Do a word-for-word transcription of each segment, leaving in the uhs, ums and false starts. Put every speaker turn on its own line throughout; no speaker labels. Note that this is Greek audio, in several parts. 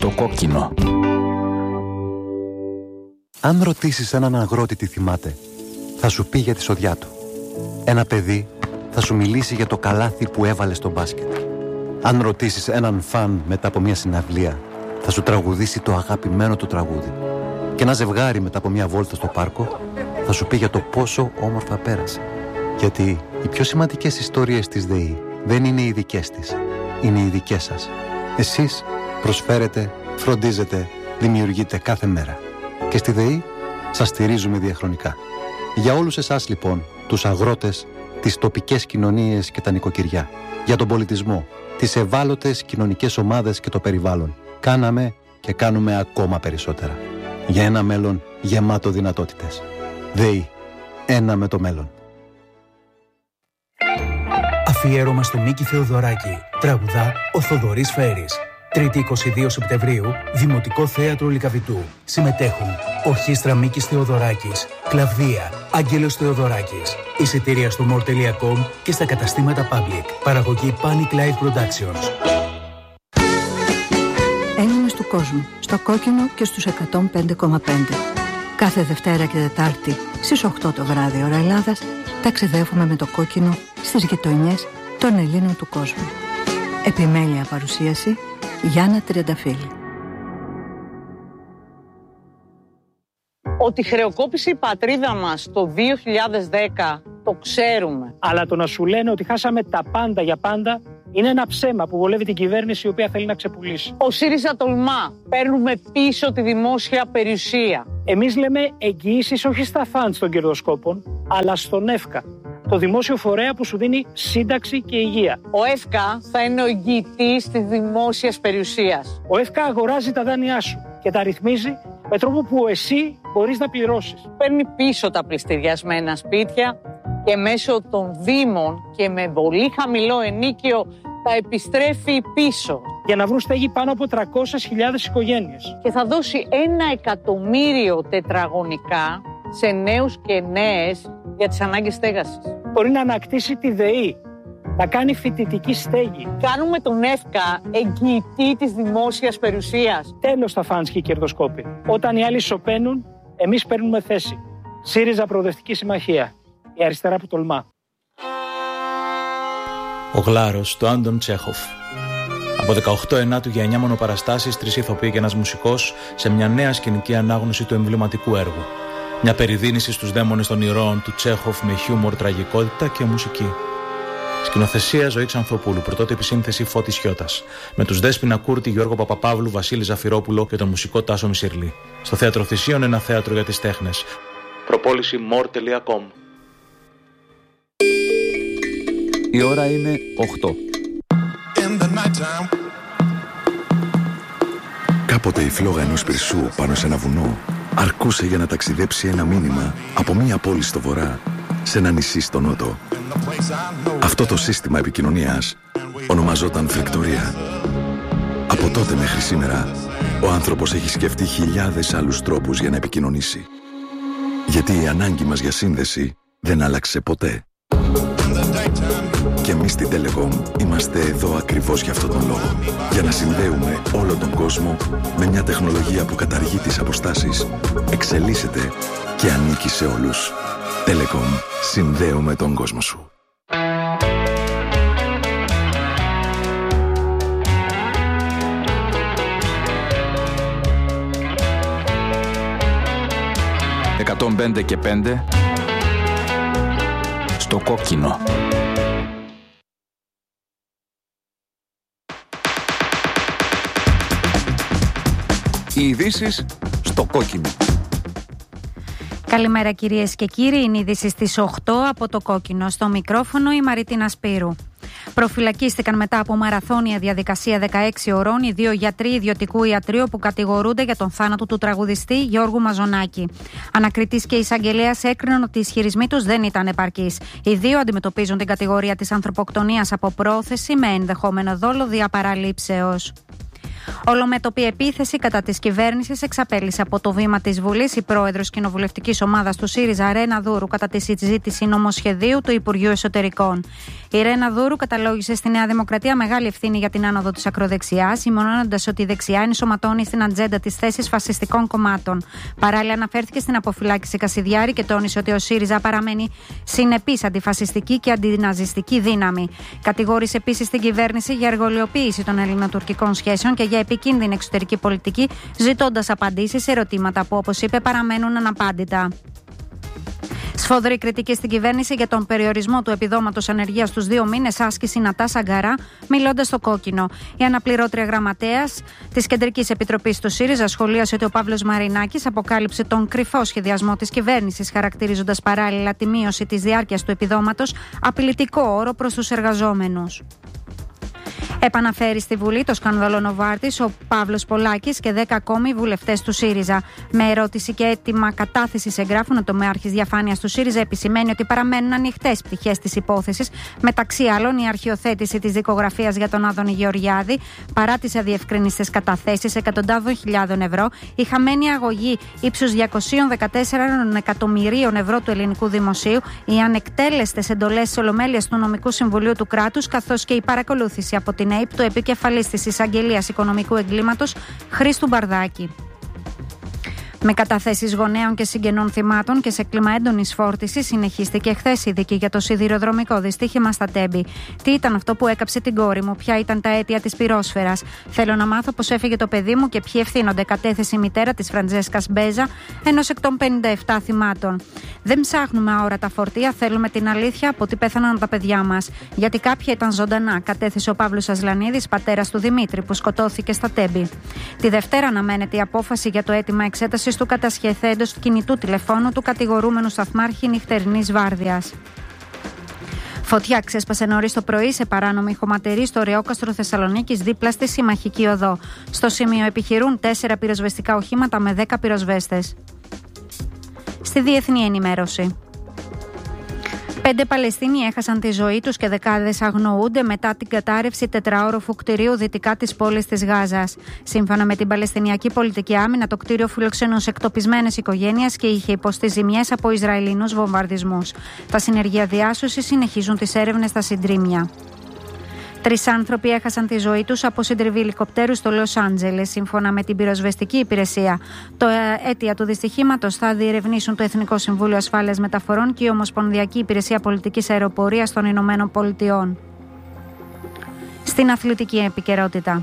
Στο κόκκινο.
Αν ρωτήσεις έναν αγρότη τι θυμάται, θα σου πει για τη σοδιά του. Ένα παιδί θα σου μιλήσει για το καλάθι που έβαλε στο μπάσκετ. Αν ρωτήσεις έναν φαν μετά από μια συναυλία, θα σου τραγουδήσει το αγαπημένο του τραγούδι. Και ένα ζευγάρι μετά από μια βόλτα στο πάρκο θα σου πει για το πόσο όμορφα πέρασε. Γιατί οι πιο σημαντικές ιστορίες της ΔΕΗ δεν είναι οι δικές της, είναι οι δικές σας. Εσείς προσφέρετε, φροντίζετε, δημιουργείτε κάθε μέρα. Και στη ΔΕΗ σας στηρίζουμε διαχρονικά. Για όλους εσάς λοιπόν, τους αγρότες, τις τοπικές κοινωνίες και τα νοικοκυριά, για τον πολιτισμό, τις ευάλωτες κοινωνικές ομάδες και το περιβάλλον, κάναμε και κάνουμε ακόμα περισσότερα. Για ένα μέλλον γεμάτο δυνατότητες. ΔΕΗ. Ένα με το μέλλον.
Αφιέρωμα στο Μίκη Θεοδωράκη. Τραγουδά ο Θοδωρής Φέρης. Τρίτη εικοστή δεύτερη Σεπτεμβρίου, Δημοτικό Θέατρο Λυκαβητού. Συμμετέχουν Ορχήστρα Μίκης Θεοδωράκης, Κλαβδία, Άγγελος Θεοδωράκης. Εισιτήρια στο μορ τελεία κομ και στα καταστήματα Public. Παραγωγή Panic Live Productions.
Έλληνες του κόσμου, στο κόκκινο και στους εκατόν πέντε κόμμα πέντε. Κάθε Δευτέρα και Τετάρτη στις οκτώ το βράδυ ώρα Ελλάδας, ταξιδεύουμε με το κόκκινο στις γειτονιές των Ελλήνων του κόσμου. Επιμέλεια παρουσίαση Γιάννα Τριανταφύλλη.
Ότι χρεοκόπησε η πατρίδα μας το δύο χιλιάδες δέκα το ξέρουμε.
Αλλά το να σου λένε ότι χάσαμε τα πάντα για πάντα είναι ένα ψέμα που βολεύει την κυβέρνηση η οποία θέλει να ξεπουλήσει.
Ο ΣΥΡΙΖΑ τολμά. Παίρνουμε πίσω τη δημόσια περιουσία.
Εμείς λέμε εγγυήσεις όχι στα φαντς των κερδοσκόπων, αλλά στον ΕΦΚΑ. Το δημόσιο φορέα που σου δίνει σύνταξη και υγεία.
Ο ΕΦΚΑ θα είναι ο εγγυητής της δημόσιας περιουσίας.
Ο ΕΦΚΑ αγοράζει τα δάνειά σου και τα ρυθμίζει με τρόπο που εσύ μπορείς να πληρώσεις.
Παίρνει πίσω τα πληστηριασμένα σπίτια και μέσω των δήμων και με πολύ χαμηλό ενίκιο τα επιστρέφει πίσω.
Για να βρουν στέγη πάνω από τριακόσιες χιλιάδες οικογένειες.
Και θα δώσει ένα εκατομμύριο τετραγωνικά σε νέους και νέες για τις ανάγκες στέγασης.
Μπορεί να ανακτήσει τη ΔΕΗ, να κάνει φοιτητική στέγη.
Κάνουμε τον ΕΦΚΑ εγγυητή της δημόσιας περιουσίας.
Τέλος τα φαντς και οι κερδοσκόποι. Όταν οι άλλοι σωπαίνουν, εμείς παίρνουμε θέση. ΣΥΡΙΖΑ Προοδευτική Συμμαχία. Η αριστερά που τολμά.
Ο Γλάρος του Άντων Τσέχοφ. Από δεκαοκτώ ενάτου για εννιά μονοπαραστάσεις, τρεις ηθοποιοί και ένας μουσικός σε μια νέα σκηνική ανάγνωση του εμβληματικού έργου. Μια περιδίνηση στους δαίμονες των ηρώων του Τσέχοφ με χιούμορ, τραγικότητα και μουσική. Σκηνοθεσία Ζωή Ξανθοπούλου, πρωτότυπη σύνθεση Φώτης Χιώτας. Με τους Δέσποινα Κούρτη, Γιώργο Παπαπαύλου, Βασίλη Ζαφυρόπουλο και τον μουσικό Τάσο Μισιρλή. Στο Θέατρο Θησίων, ένα θέατρο για τις τέχνες. Προπόληση μορ τελεία κομ.
Η ώρα είναι οκτώ.
Κάποτε η φλόγα ενός πυρσού πάνω σε ένα βουνό αρκούσε για να ταξιδέψει ένα μήνυμα από μία πόλη στο βορρά σε ένα νησί στο νότο. Αυτό το σύστημα επικοινωνίας ονομαζόταν φρεκτορία. Από τότε μέχρι σήμερα, ο άνθρωπος έχει σκεφτεί χιλιάδες άλλους τρόπους για να επικοινωνήσει. Γιατί η ανάγκη μας για σύνδεση δεν άλλαξε ποτέ. Και εμείς στην Telecom είμαστε εδώ ακριβώς για αυτόν τον λόγο. Για να συνδέουμε όλο τον κόσμο με μια τεχνολογία που καταργεί τις αποστάσεις, εξελίσσεται και ανήκει σε όλους. Telecom. Συνδέουμε τον κόσμο σου.
εκατόν πέντε και πέντε στο κόκκινο. Οι ειδήσεις στο κόκκινο.
Καλημέρα κυρίες και κύριοι, είναι η είδηση στις οκτώ από το κόκκινο. Στο μικρόφωνο η Μαρίτινα Σπύρου. Προφυλακίστηκαν μετά από μαραθώνια διαδικασία δεκαέξι ωρών οι δύο γιατροί ιδιωτικού ιατρείου που κατηγορούνται για τον θάνατο του τραγουδιστή Γιώργου Μαζονάκη. Ανακριτής και εισαγγελέας έκριναν ότι οι ισχυρισμοί τους δεν ήταν επαρκείς. Οι δύο αντιμετωπίζουν την κατηγορία της ανθρωποκτονίας από πρόθεση με ενδεχόμενο δόλο δια παραλήψεως. Ολομέτωπη επίθεση κατά της κυβέρνησης εξαπέλυσε από το βήμα της Βουλής η πρόεδρος κοινοβουλευτικής ομάδας του ΣΥΡΙΖΑ, Ρένα Δούρου, κατά τη συζήτηση νομοσχεδίου του Υπουργείου Εσωτερικών. Η Ρένα Δούρου καταλόγησε στη Νέα Δημοκρατία μεγάλη ευθύνη για την άνοδο της ακροδεξιάς, σημειώνοντας ότι η δεξιά ενσωματώνει στην ατζέντα της θέσεις φασιστικών κομμάτων. Παράλληλα, αναφέρθηκε στην αποφυλάκηση Κασιδιάρη και τόνισε ότι ο ΣΥΡΙΖΑ παραμένει συνεπής αντιφασιστική και αντιναζιστική δύναμη. Κατηγόρησε επίσης την κυβέρνηση για εργολιοποίηση των ελληνοτουρκικών σχέσεων και για επικίνδυνη εξωτερική πολιτική, ζητώντας απαντήσεις σε ερωτήματα που, όπως είπε, παραμένουν αναπάντητα. Σφοδρή κριτική στην κυβέρνηση για τον περιορισμό του επιδόματος ανεργίας στους δύο μήνες, άσκηση Νατάσα Γκαρά, μιλώντας στο Κόκκινο. Η αναπληρώτρια γραμματέας της Κεντρικής Επιτροπής του ΣΥΡΙΖΑ σχολίασε ότι ο Παύλος Μαρινάκης αποκάλυψε τον κρυφό σχεδιασμό της κυβέρνησης, χαρακτηρίζοντας παράλληλα τη μείωση της διάρκειας του επιδόματος απειλητικό όρο προς τους εργαζόμενους. Επαναφέρει στη Βουλή το σκάνδαλο Νοβάρτης ο Παύλος Πολάκης και δέκα ακόμη βουλευτές του ΣΥΡΙΖΑ. Με ερώτηση και αίτημα κατάθεσης εγγράφων, ο τομέαρχης διαφάνειας του ΣΥΡΙΖΑ επισημαίνει ότι παραμένουν ανοιχτές πτυχές της υπόθεσης, μεταξύ άλλων η αρχιοθέτηση της δικογραφίας για τον Άδωνη Γεωργιάδη, παρά τις αδιευκρινιστές καταθέσεις εκατοντάδων χιλιάδων ευρώ, η χαμένη αγωγή ύψους διακόσια δεκατέσσερα εκατομμυρίων ευρώ του ελληνικού δημοσίου, οι ανεκτέλεστες εντολές της Ολομέλειας του Νομικού Συμβουλίου του κράτους, καθώς και η παρακολούθηση από την ΕΥΠ του επικεφαλής της Εισαγγελίας Οικονομικού Εγκλήματος Χρήστου Μπαρδάκη. Με καταθέσεις γονέων και συγγενών θυμάτων και σε κλίμα έντονης φόρτισης, συνεχίστηκε χθες η δίκη για το σιδηροδρομικό δυστύχημα στα Τέμπη. Τι ήταν αυτό που έκαψε την κόρη μου, ποια ήταν τα αίτια της πυρόσφαιρας. Θέλω να μάθω πώς έφυγε το παιδί μου και ποιοι ευθύνονται, κατέθεσε η μητέρα της Φραντζέσκας Μπέζα, ενός εκ των πενήντα επτά θυμάτων. Δεν ψάχνουμε αόρατα φορτία, θέλουμε την αλήθεια από τι πέθαναν τα παιδιά μας. Γιατί κάποια ήταν ζωντανά, κατέθεσε ο Παύλος Ασλανίδης, πατέρας του Δημήτρη, που σκοτώθηκε στα Τέμπη. Τη Δευτέρα αναμένεται η απόφαση για το αίτημα εξέτασης του κατασχεθέντος κινητού τηλεφώνου του κατηγορούμενου σταθμάρχη νυχτερινής βάρδιας. Φωτιά ξέσπασε νωρίς το πρωί σε παράνομη χωματερή στο Ρεόκαστρο Θεσσαλονίκης, δίπλα στη Συμμαχική Οδό. Στο σημείο επιχειρούν τέσσερα πυροσβεστικά οχήματα με δέκα πυροσβέστες. Στη διεθνή ενημέρωση. Πέντε Παλαιστίνοι έχασαν τη ζωή τους και δεκάδες αγνοούνται μετά την κατάρρευση τετραόροφου κτηρίου δυτικά της πόλης της Γάζας. Σύμφωνα με την Παλαιστινιακή Πολιτική Άμυνα, το κτίριο φιλοξενούσε εκτοπισμένες οικογένειες και είχε υποστεί ζημιές από Ισραηλινούς βομβαρδισμούς. Τα συνεργεία διάσωσης συνεχίζουν τις έρευνες στα συντρίμμια. Τρεις άνθρωποι έχασαν τη ζωή τους από συντριβή ελικοπτέρου στο Λος Άντζελες, σύμφωνα με την πυροσβεστική υπηρεσία. Το αίτια του δυστυχήματος θα διερευνήσουν το Εθνικό Συμβούλιο Ασφάλειας Μεταφορών και η Ομοσπονδιακή Υπηρεσία Πολιτικής Αεροπορίας των Ηνωμένων Πολιτειών. Στην αθλητική επικαιρότητα.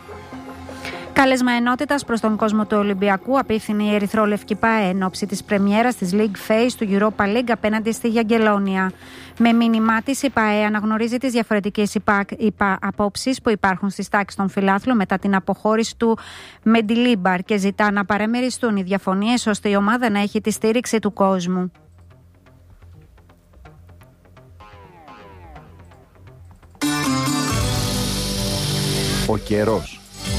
Κάλεσμα ενότητας προς τον κόσμο του Ολυμπιακού απίφθινε η Ερυθρόλευκη ΠΑΕ εν ώψη της πρεμιέρας της League Phase του Europa League απέναντι στη Γιαγκελόνια. Με μήνυμά της, η ΠΑΕ αναγνωρίζει τις διαφορετικές απόψεις που υπάρχουν στις τάξεις των φιλάθλων μετά την αποχώρηση του Μεντιλίμπαρ και ζητά να παραμεριστούν οι διαφωνίες ώστε η ομάδα να έχει τη στήριξη του κόσμου.
Ο καιρός.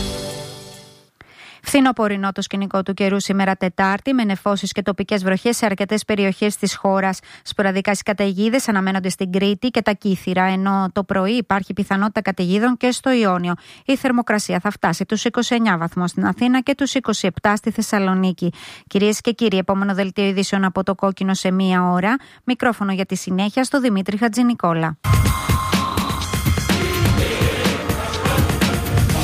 Φθινοπορεινό το σκηνικό του καιρού σήμερα Τετάρτη, με νεφώσεις και τοπικές βροχές σε αρκετές περιοχές της χώρας. Σποραδικά οι καταιγίδες αναμένονται στην Κρήτη και τα Κύθυρα, ενώ το πρωί υπάρχει πιθανότητα καταιγίδων και στο Ιόνιο. Η θερμοκρασία θα φτάσει τους είκοσι εννέα βαθμούς στην Αθήνα και τους είκοσι επτά στη Θεσσαλονίκη. Κυρίες και κύριοι, επόμενο δελτίο ειδήσεων από το Κόκκινο σε μία ώρα. Μικρόφωνο για τη συνέχεια στο Δημήτρη Χατζηνικόλα.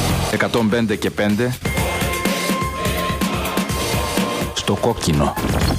εκατόν πέντε και πέντε στο Κόκκινο.